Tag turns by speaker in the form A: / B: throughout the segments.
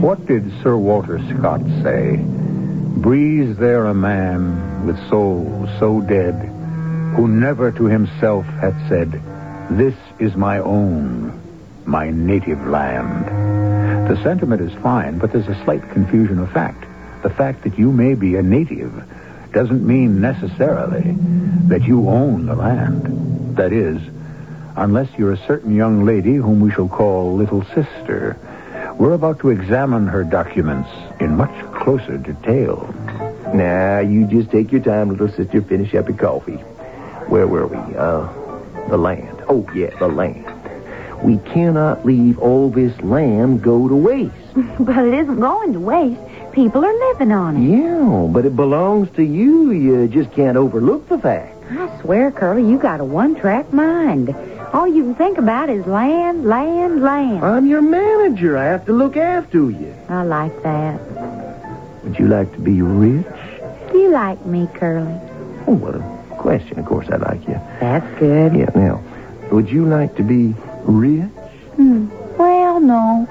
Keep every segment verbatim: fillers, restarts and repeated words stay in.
A: What did Sir Walter Scott say? Breathes there a man with soul so dead, who never to himself hath said, this is my own, my native land. The sentiment is fine, but there's a slight confusion of fact. The fact that you may be a native doesn't mean necessarily that you own the land. That is, unless you're a certain young lady whom we shall call Little Sister. We're about to examine her documents in much closer detail.
B: Now, you just take your time, Little Sister. Finish up your coffee. Where were we? Uh, the land. Oh, yeah, the land. We cannot leave all this land go to waste.
C: But it isn't going to waste. People are living on it.
B: Yeah, but it belongs to you. You just can't overlook the fact.
C: I swear, Curly, you got a one-track mind. All you can think about is land, land, land.
B: I'm your manager. I have to look after you.
C: I like that.
B: Would you like to be rich?
C: Do you like me, Curly?
B: Oh, what a question. Of course I like you.
C: That's good.
B: Yeah, now, would you like to be rich?
C: Hmm. Well, no.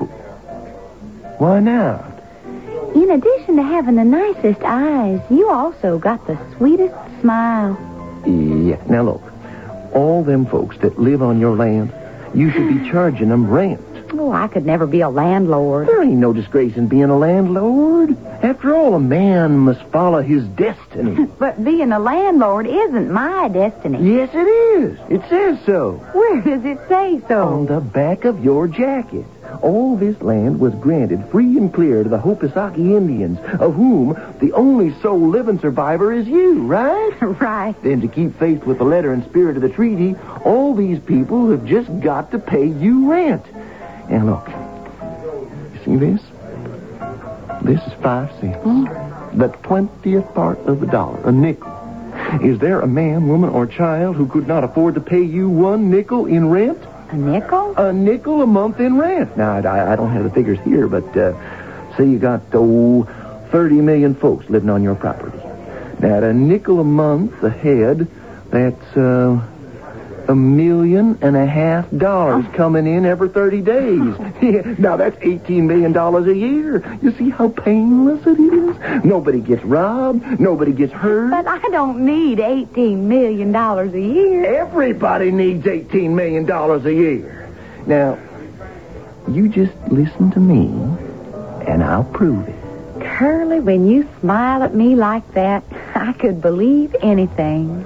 B: Why not?
C: In addition to having the nicest eyes, you also got the sweetest smile.
B: Yeah. Now, look. All them folks that live on your land, you should be charging them rent.
C: Oh, I could never be a landlord.
B: There ain't no disgrace in being a landlord. After all, a man must follow his destiny.
C: But being a landlord isn't my destiny.
B: Yes, it is. It says so.
C: Where does it say so?
B: On the back of your jacket. All this land was granted free and clear to the Hopisaki Indians, of whom the only sole living survivor is you, right?
C: Right.
B: Then to keep faith with the letter and spirit of the treaty, all these people have just got to pay you rent. And look, you see this? This is five cents. Hmm? The twentieth part of a dollar, a nickel. Is there a man, woman, or child who could not afford to pay you one nickel in rent?
C: A nickel?
B: A nickel a month in rent. Now, I, I don't have the figures here, but uh, say you got, oh, thirty million folks living on your property. Now, at a nickel a month a head, that's uh, a million and a half dollars oh. coming in every thirty days. Yeah, now, that's eighteen million dollars a year. You see how painless it is? Nobody gets robbed. Nobody gets hurt.
C: But I don't need eighteen million dollars a year.
B: Everybody needs eighteen million dollars a year. Now, you just listen to me, and I'll prove it.
C: Curly, when you smile at me like that, I could believe anything.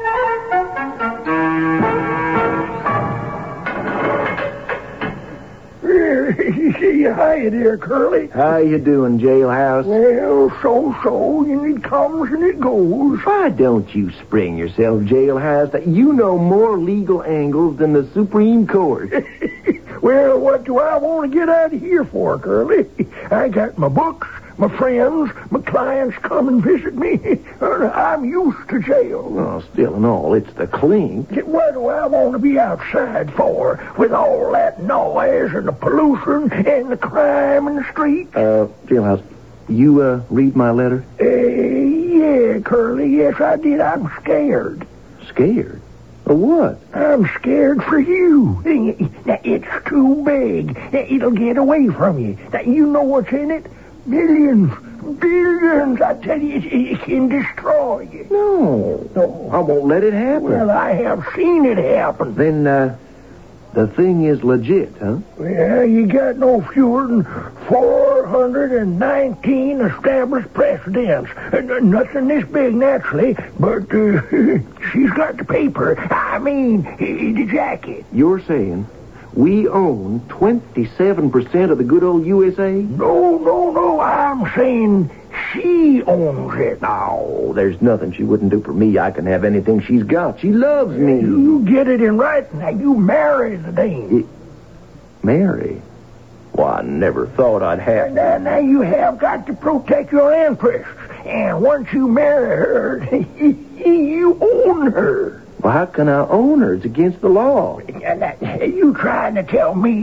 D: Hi there, Curly.
B: How you doing, Jailhouse?
D: Well, so-so, and it comes and it goes.
B: Why don't you spring yourself, Jailhouse? You know more legal angles than the Supreme Court.
D: Well, what do I want to get out of here for, Curly? I got my books, my friends, my clients come and visit me. I'm used to jail.
B: Well, still and all, it's the clink.
D: What do I want to be outside for with all that noise and the pollution and the crime in the street?
B: Uh, Jailhouse, you, uh, read my letter?
D: Uh, yeah, Curly, yes, I did. I'm scared.
B: Scared? Of what?
D: I'm scared for you. Now, it's too big. It'll get away from you. Now, you know what's in it? Millions, billions. I tell you, it, it can destroy you.
B: No, no, I won't let it happen.
D: Well, I have seen it happen.
B: Then, uh, the thing is legit, huh?
D: Well, you got no fewer than four hundred nineteen established precedents. Uh, nothing this big, naturally, but uh, she's got the paper. I mean, uh, the jacket.
B: You're saying we own twenty-seven percent of the good old U S A?
D: No, no, no, I'm saying she owns it.
B: Oh, there's nothing she wouldn't do for me. I can have anything she's got. She loves me.
D: You get it in writing. Now, you marry the dame.
B: It, marry? Well, I never thought I'd have...
D: Now, now, you have got to protect your interests. And once you marry her, you own her.
B: Well, how can I own her? It's against the law.
D: You trying to tell me